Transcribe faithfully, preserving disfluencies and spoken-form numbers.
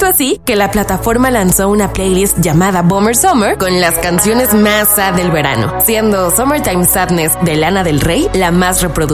Tanto así que la plataforma lanzó una playlist llamada Bummer Summer con las canciones más sad del verano, siendo Summertime Sadness de Lana del Rey la más reproducida.